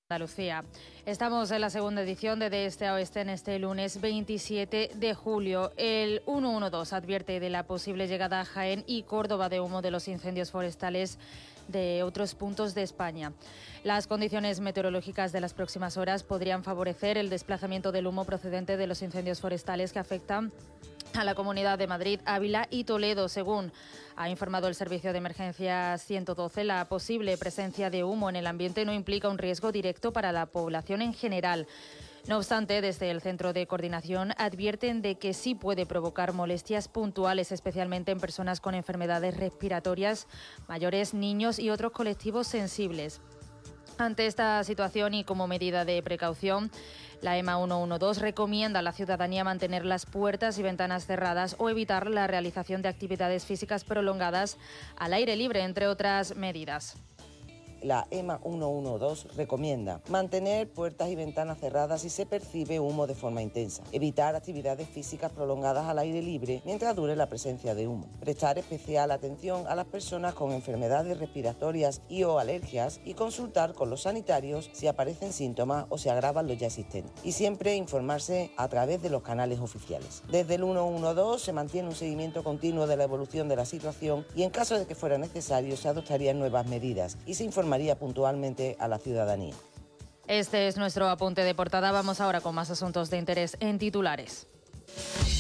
Andalucía. Estamos en la segunda edición de Este a Oeste en este lunes 27 de julio. El 112 advierte de la posible llegada a Jaén y Córdoba de humo de los incendios forestales de otros puntos de España. Las condiciones meteorológicas de las próximas horas podrían favorecer el desplazamiento del humo procedente de los incendios forestales que afectan a la Comunidad de Madrid, Ávila y Toledo. Según ha informado el Servicio de Emergencias 112, la posible presencia de humo en el ambiente no implica un riesgo directo para la población en general. No obstante, desde el Centro de Coordinación advierten de que sí puede provocar molestias puntuales, especialmente en personas con enfermedades respiratorias, mayores, niños y otros colectivos sensibles. Ante esta situación y como medida de precaución, la EMA 112 recomienda a la ciudadanía mantener las puertas y ventanas cerradas o evitar la realización de actividades físicas prolongadas al aire libre, entre otras medidas. La EMA 112 recomienda mantener puertas y ventanas cerradas si se percibe humo de forma intensa, evitar actividades físicas prolongadas al aire libre mientras dure la presencia de humo, prestar especial atención a las personas con enfermedades respiratorias y o alergias y consultar con los sanitarios si aparecen síntomas o se agravan los ya existentes, y siempre informarse a través de los canales oficiales. Desde el 112 se mantiene un seguimiento continuo de la evolución de la situación y en caso de que fuera necesario se adoptarían nuevas medidas y se informaría puntualmente a la ciudadanía. Este es nuestro apunte de portada. Vamos ahora con más asuntos de interés en titulares.